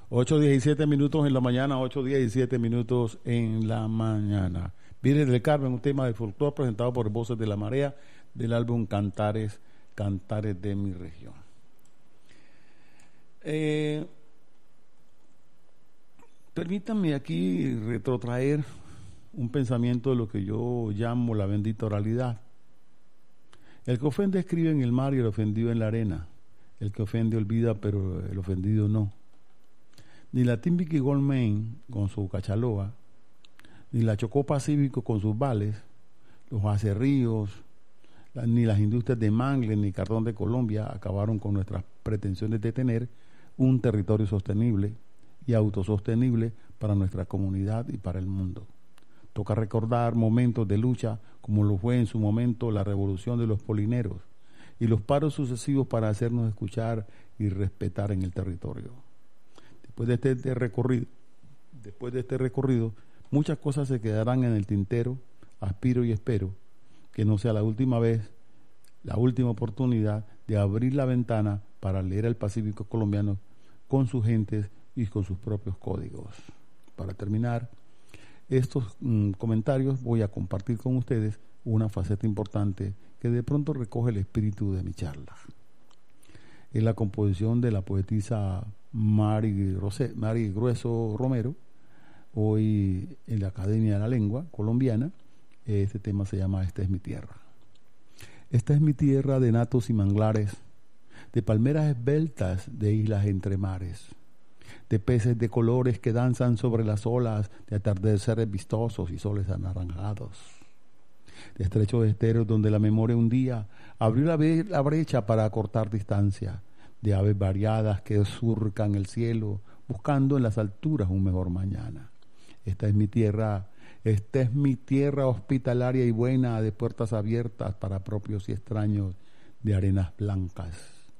8:17 minutos en la mañana, 8:17 minutos en la mañana. Virgen del Carmen, un tema del folclore presentado por Voces de la Marea del álbum Cantares, Cantares de mi región. Permítanme aquí retrotraer un pensamiento de lo que yo llamo la bendita oralidad. El que ofende escribe en el mar y el ofendido en la arena. El que ofende olvida, pero el ofendido no. Ni la Timbiqui Goldmain con su cachaloa, ni la Chocó Pacífico con sus vales, los acerríos, ni las industrias de mangle ni cartón de Colombia acabaron con nuestras pretensiones de tener un territorio sostenible y autosostenible para nuestra comunidad y para el mundo. Toca recordar momentos de lucha como lo fue en su momento la revolución de los polineros y los paros sucesivos para hacernos escuchar y respetar en el territorio. Después de este recorrido, muchas cosas se quedarán en el tintero. Aspiro y espero que no sea la última vez, la última oportunidad de abrir la ventana para leer el Pacífico colombiano con sus gentes y con sus propios códigos. Para terminar estos comentarios, voy a compartir con ustedes una faceta importante que de pronto recoge el espíritu de mi charla. Es la composición de la poetisa Mari Grueso Romero, hoy en la Academia de la Lengua Colombiana. Este tema se llama Esta es mi tierra. Esta es mi tierra de natos y manglares, de palmeras esbeltas, de islas entre mares, de peces de colores que danzan sobre las olas, de atardeceres vistosos y soles anaranjados, de estrechos esteros donde la memoria un día abrió la brecha para acortar distancia, de aves variadas que surcan el cielo buscando en las alturas un mejor mañana. Esta es mi tierra hospitalaria y buena, de puertas abiertas para propios y extraños, de arenas blancas,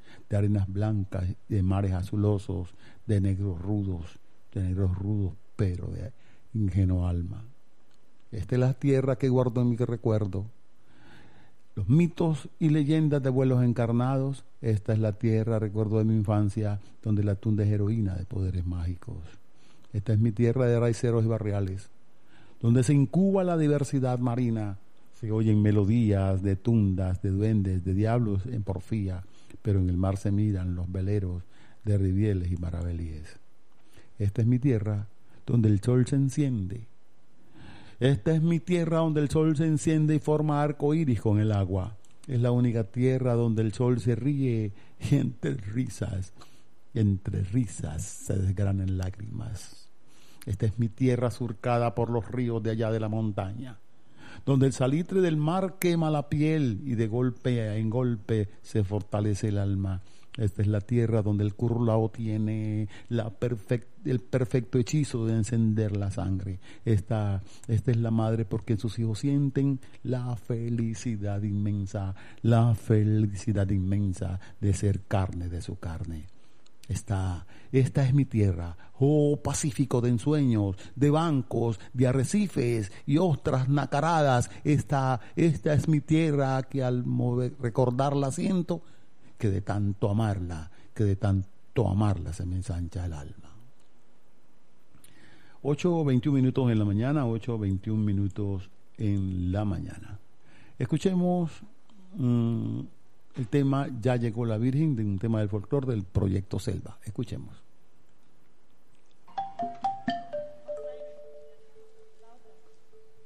de mares azulosos, de negros rudos, pero de ingenua alma. Esta es la tierra que guardo en mi recuerdo, los mitos y leyendas de vuelos encarnados. Esta es la tierra, recuerdo de mi infancia, donde la tunda es heroína de poderes mágicos. Esta es mi tierra de raiceros y barriales, donde se incuba la diversidad marina. Se oyen melodías de tundas, de duendes, de diablos en porfía, pero en el mar se miran los veleros de rivieles y maravedíes. Esta es mi tierra donde el sol se enciende. Esta es mi tierra donde el sol se enciende y forma arco iris con el agua. Es la única tierra donde el sol se ríe y entre risas se desgranan lágrimas. Esta es mi tierra surcada por los ríos de allá de la montaña, donde el salitre del mar quema la piel y de golpe en golpe se fortalece el alma. Esta es la tierra donde el curulao tiene el perfecto hechizo de encender la sangre. Esta es la madre porque sus hijos sienten la felicidad inmensa de ser carne de su carne. Esta es mi tierra, oh Pacífico de ensueños, de bancos, de arrecifes y ostras nacaradas. Esta es mi tierra que al recordarla siento que de tanto amarla se me ensancha el alma. 8:21 minutos en la mañana, 8:21 minutos en la mañana. Escuchemos el tema Ya llegó la Virgen, de un tema del folclore del Proyecto Selva. Escuchemos.